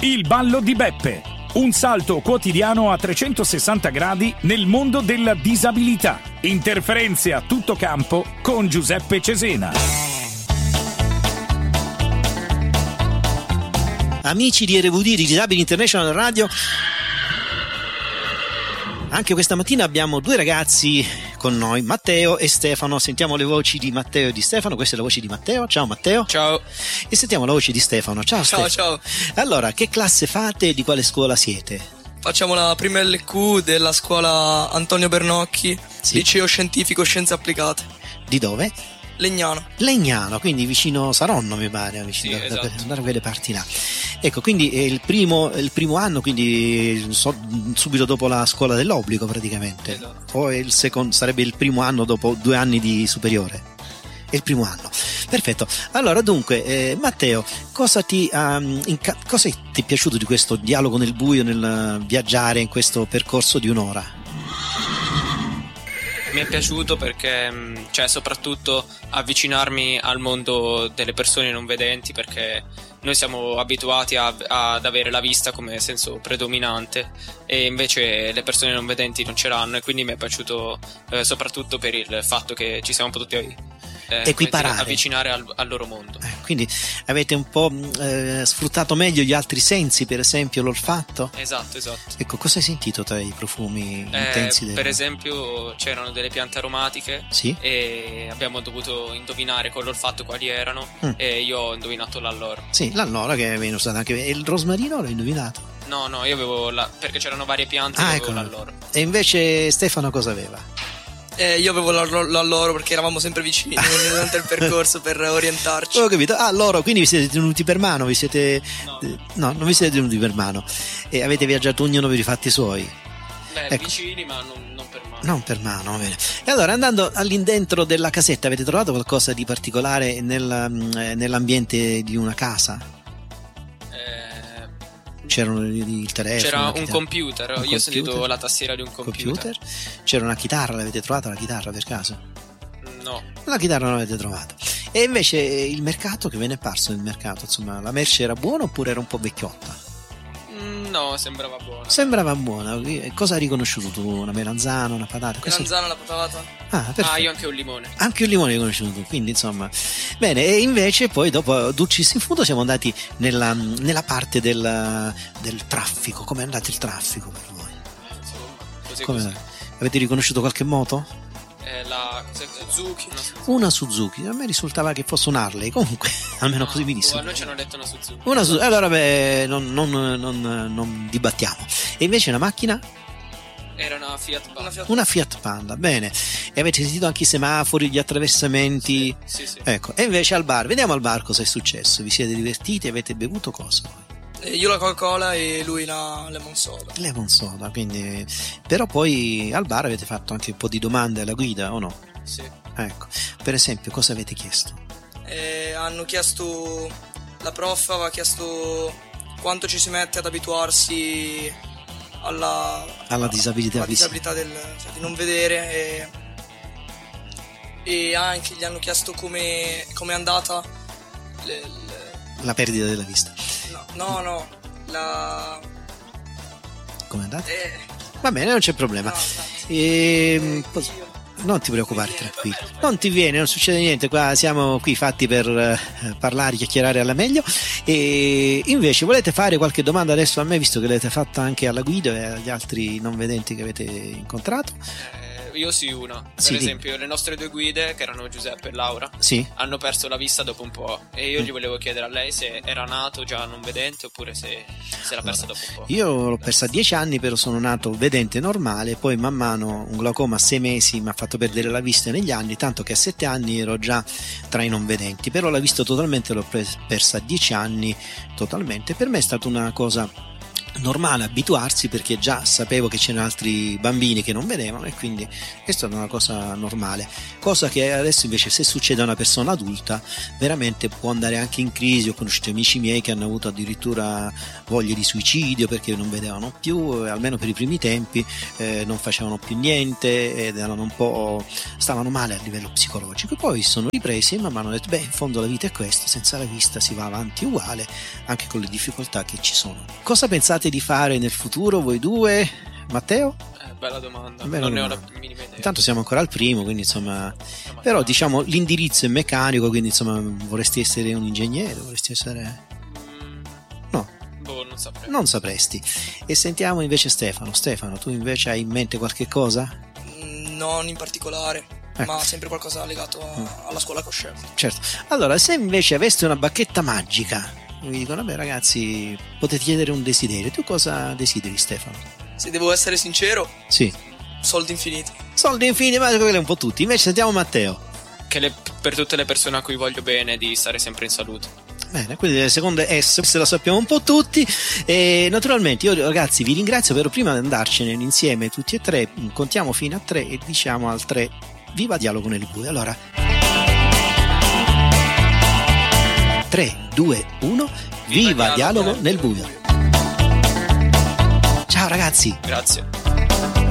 Il ballo di Beppe. Un salto quotidiano a 360 gradi nel mondo della disabilità. Interferenze a tutto campo con Giuseppe Cesena. Amici di RVD, di Disabili International Radio, anche questa mattina abbiamo due ragazzi con noi, Matteo e Stefano. Sentiamo le voci di Matteo e di Stefano. Questa è la voce di Matteo. Ciao Matteo. Ciao. E sentiamo la voce di Stefano. Ciao Stefano. Ciao. Allora, che classe fate e di quale scuola siete? Facciamo la prima LQ della scuola Antonio Bernocchi, Sì. Liceo Scientifico Scienze Applicate. Di dove? Legnano, quindi vicino Saronno mi pare, vicino Sì, esatto. da quelle parti là. Ecco, quindi è il primo anno, quindi subito dopo la scuola dell'obbligo praticamente. Esatto. O è il sarebbe il primo anno dopo 2 anni di superiore? È il primo anno. Perfetto. Allora, dunque, Matteo, cosa ti è piaciuto di questo dialogo nel buio, nel viaggiare in questo percorso di un'ora? Mi è piaciuto perché, soprattutto avvicinarmi al mondo delle persone non vedenti, perché noi siamo abituati ad avere la vista come senso predominante e invece le persone non vedenti non ce l'hanno, e quindi mi è piaciuto soprattutto per il fatto che ci siamo potuti equiparare, avvicinare al loro mondo. Quindi avete un po' sfruttato meglio gli altri sensi, per esempio l'olfatto? Esatto. Ecco, cosa hai sentito tra i profumi intensi? Per esempio c'erano delle piante aromatiche, sì? E abbiamo dovuto indovinare con l'olfatto quali erano, e io ho indovinato l'alloro. Sì, l'alloro che viene usato anche. E il rosmarino l'hai indovinato? No, io avevo perché c'erano varie piante, avevo ecco. l'alloro. E invece Stefano cosa aveva? Io avevo l'alloro perché eravamo sempre vicini durante il percorso per orientarci. Ho capito. Loro, quindi vi siete tenuti per mano? No. No, non vi siete tenuti per mano. E avete viaggiato ognuno per i fatti suoi? Ecco. Vicini, ma non per mano. Non per mano, va bene. E allora, andando all'indentro della casetta, avete trovato qualcosa di particolare nell'ambiente di una casa? C'erano il telefono? C'era un computer. Io ho sentito la tastiera di un computer. C'era una chitarra, l'avete trovata la chitarra per caso? No. La chitarra non l'avete trovata. E invece il mercato, che ve ne è parso del mercato? Insomma, la merce era buona oppure era un po' vecchiotta? No, sembrava buona. Sembrava buona. Cosa hai riconosciuto tu? Una melanzana, una patata? Melanzana, la patata. Perfetto. Io anche un limone. Anche un limone hai riconosciuto tu, quindi insomma. Bene, e invece poi dopo Dulcis in Fundo siamo andati nella parte del traffico. Com'è andato il traffico per voi? Così. Avete riconosciuto qualche moto? La Suzuki. Una Suzuki. A me risultava che fosse un Harley, comunque almeno così mi disse. A noi ci hanno detto una Suzuki. Allora non dibattiamo. E invece una macchina? Era una Fiat Panda. Una Fiat Panda, bene. E avete sentito anche i semafori, gli attraversamenti? Sì. Ecco, e invece al bar, vediamo al bar cosa è successo. Vi siete divertiti? Avete bevuto cosa? Io la Coca-Cola e lui la Lemon Soda. Lemon Soda, quindi. Però poi al bar avete fatto anche un po' di domande alla guida, o no? Sì. Ecco, per esempio, cosa avete chiesto? Hanno chiesto, la prof aveva chiesto quanto ci si mette ad abituarsi alla disabilità di non vedere, e anche gli hanno chiesto come è andata la perdita della vista. No, come è andata? Va bene, non c'è problema. Non ti preoccupare, tranquillo. Non ti viene, non succede niente. Qua siamo qui fatti per parlare, chiacchierare alla meglio. E invece volete fare qualche domanda adesso a me, visto che l'avete fatta anche alla guida e agli altri non vedenti che avete incontrato? Io sì, una. Per esempio, le nostre due guide, che erano Giuseppe e Laura, hanno perso la vista dopo un po'. E io gli volevo chiedere a lei se era nato già non vedente oppure se l'ha persa dopo un po'. Io l'ho persa a 10 anni, però sono nato vedente normale. Poi man mano un glaucoma a 6 mesi mi ha fatto perdere la vista negli anni, tanto che a 7 anni ero già tra i non vedenti. Però la vista totalmente l'ho persa a 10 anni totalmente. Per me è stata una cosa normale abituarsi, perché già sapevo che c'erano altri bambini che non vedevano e quindi è stata una cosa normale, cosa che adesso invece se succede a una persona adulta veramente può andare anche in crisi. Ho conosciuto amici miei che hanno avuto addirittura voglie di suicidio perché non vedevano più, almeno per i primi tempi, non facevano più niente ed erano un po', stavano male a livello psicologico. Poi sono ripresi e man mano hanno detto in fondo la vita è questa, senza la vista si va avanti uguale, anche con le difficoltà che ci sono. Cosa pensate di fare nel futuro voi due? Matteo? Bella domanda, Bella non domanda. ne ho la minima idea. Intanto siamo ancora al primo, quindi insomma, però diciamo l'indirizzo è meccanico, quindi insomma vorresti essere un ingegnere, vorresti essere... No, non saprei. non sapresti. E sentiamo invece Stefano. Stefano, tu invece hai in mente qualche cosa? Non in particolare, ma sempre qualcosa legato alla scuola che ho scelto. Certo. Allora, se invece aveste una bacchetta magica, mi dicono, vabbè ragazzi, potete chiedere un desiderio, tu cosa desideri, Stefano? Se devo essere sincero, Sì. soldi infiniti. Soldi infiniti, ma quello è un po' tutti. Invece sentiamo Matteo. Che per tutte le persone a cui voglio bene, di stare sempre in salute. Bene, quindi le seconde S se la sappiamo un po' tutti. E naturalmente io ragazzi vi ringrazio, però prima di andarcene insieme tutti e tre, contiamo fino a 3 e diciamo al 3 viva Dialogo nel buio. Allora 3, 2, 1, viva Dialogo nel buio. Ciao ragazzi. Grazie.